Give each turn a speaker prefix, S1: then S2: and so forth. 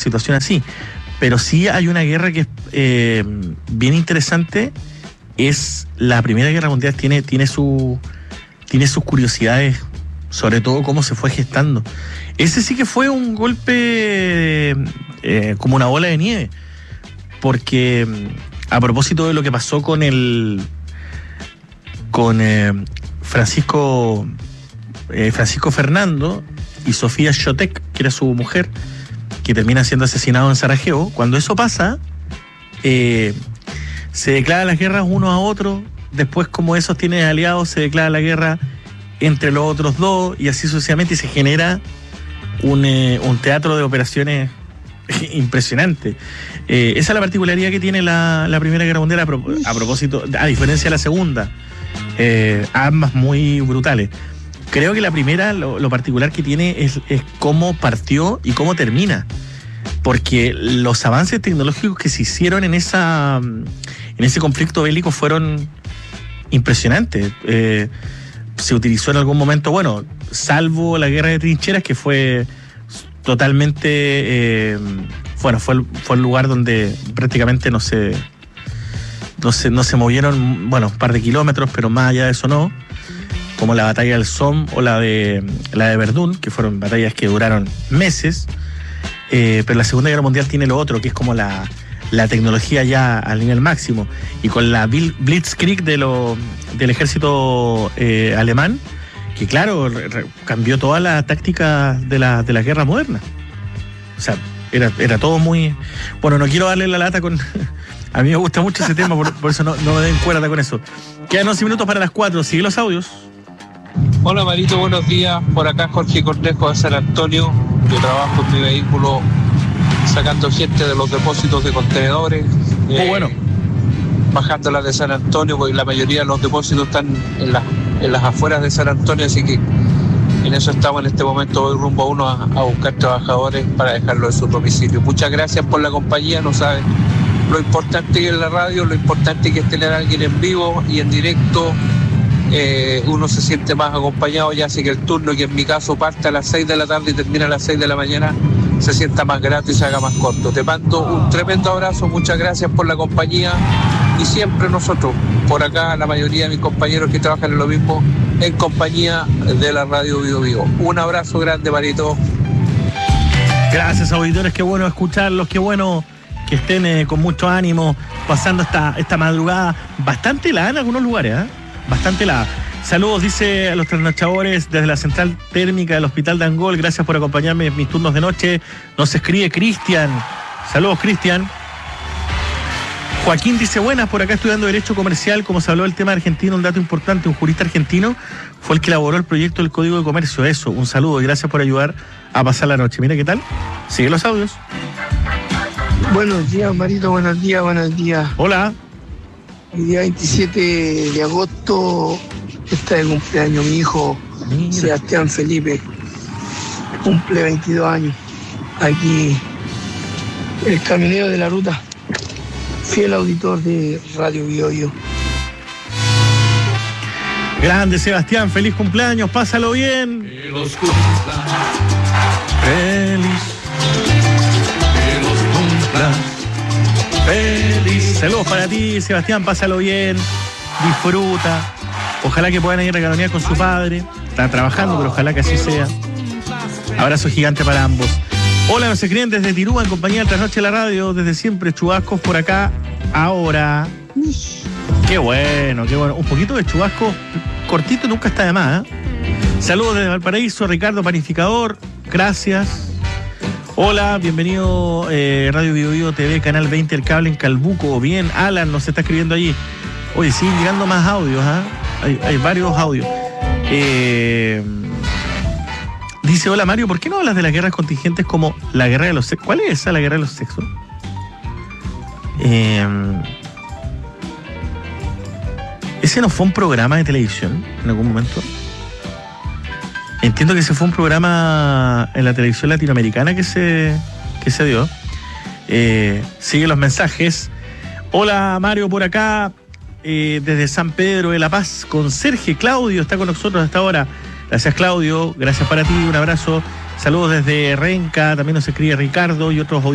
S1: situación así. Pero sí hay una guerra que es bien interesante. Es la Primera Guerra Mundial, tiene sus curiosidades, sobre todo cómo se fue gestando. Ese sí que fue un golpe como una bola de nieve, porque a propósito de lo que pasó con Francisco Fernando y Sofía Chotek, que era su mujer, que termina siendo asesinado en Sarajevo. Cuando eso pasa, se declaran las guerras uno a otro. Después, como esos tienen aliados, se declara la guerra entre los otros dos, y así sucesivamente, y se genera un teatro de operaciones impresionante. Esa es la particularidad que tiene la Primera Guerra Mundial, a propósito, a diferencia de la Segunda. Ambas muy brutales. Creo que la primera, lo particular que tiene es cómo partió y cómo termina, porque los avances tecnológicos que se hicieron en ese conflicto bélico fueron impresionantes. Se utilizó en algún momento, bueno, salvo la guerra de trincheras, que fue totalmente fue el lugar donde prácticamente no se movieron, bueno, un par de kilómetros, pero más allá de eso no, como la batalla del Somme o la de Verdún, que fueron batallas que duraron meses. Pero la Segunda Guerra Mundial tiene lo otro, que es como la tecnología ya al nivel máximo, y con la Blitzkrieg del ejército alemán, que claro, cambió toda la táctica de la guerra moderna. O sea, era todo muy... Bueno, no quiero darle la lata con... A mí me gusta mucho ese tema, por eso no me den cuerda con eso. Quedan 11 minutos para las 4, sigue los audios.
S2: Hola Marito, buenos días. Por acá Jorge Cornejo de San Antonio. Yo trabajo en mi vehículo sacando gente de los depósitos de contenedores.
S1: Bueno.
S2: Bajándolas de San Antonio, porque la mayoría de los depósitos están en las afueras de San Antonio, así que en eso estamos en este momento. Voy rumbo a uno a buscar trabajadores para dejarlos en su domicilio. Muchas gracias por la compañía. No saben lo importante que es la radio, lo importante que es tener a alguien en vivo y en directo. Uno se siente más acompañado, ya hace que el turno, que en mi caso parte a las 6 de la tarde y termina a las 6 de la mañana, se sienta más grato y se haga más corto. Te mando un tremendo abrazo, muchas gracias por la compañía, y siempre nosotros, por acá, la mayoría de mis compañeros que trabajan en lo mismo, en compañía de la radio Bio Bio. Un abrazo grande, Marito.
S1: Gracias, auditores, qué bueno escucharlos, qué bueno que estén con mucho ánimo pasando esta madrugada bastante helada en algunos lugares, bastante helada. Saludos, dice a los trasnochadores desde la central térmica del Hospital de Angol. Gracias por acompañarme en mis turnos de noche. Nos escribe Cristian. Saludos, Cristian. Joaquín dice, buenas, por acá estudiando Derecho Comercial. Como se habló del tema argentino, un dato importante, un jurista argentino fue el que elaboró el proyecto del Código de Comercio. Eso, un saludo y gracias por ayudar a pasar la noche. Mira qué tal. Sigue los audios.
S3: Buenos días, Marito, buenos días.
S1: Hola.
S3: El día 27 de agosto está de cumpleaños mi hijo. Mira. Sebastián Felipe. Cumple 22 años. Aquí, el camionero de la ruta. Fiel auditor de Radio Bio Bio.
S1: Grande Sebastián, feliz cumpleaños, pásalo bien. Que los cumpla. Feliz. Que los cumpla. Feliz. Saludos para ti, Sebastián, pásalo bien, disfruta. Ojalá que puedan ir a regalonear con su padre. Está trabajando, pero ojalá que así sea. Abrazo gigante para ambos. Hola, nos escriben desde Tirúa en compañía de Trasnoche de la Radio. Desde siempre, chubascos por acá, ahora. Qué bueno, qué bueno. Un poquito de chubasco cortito nunca está de más, Saludos desde Valparaíso, Ricardo Panificador. Gracias. Hola, bienvenido Radio Bio Bio TV, Canal 20, el cable en Calbuco. Bien, Alan nos está escribiendo allí. Oye, siguen llegando más audios, hay varios audios. Dice, hola Mario, ¿por qué no hablas de las guerras contingentes como la guerra de los sexos? ¿Cuál es esa, la guerra de los sexos? ¿Ese no fue un programa de televisión en algún momento? Entiendo que ese fue un programa en la televisión latinoamericana que se dio. Sigue los mensajes. Hola Mario, por acá, desde San Pedro de la Paz, con Sergio. Claudio está con nosotros hasta ahora. Gracias, Claudio. Gracias para ti, un abrazo. Saludos desde Renca. También nos escribe Ricardo y otros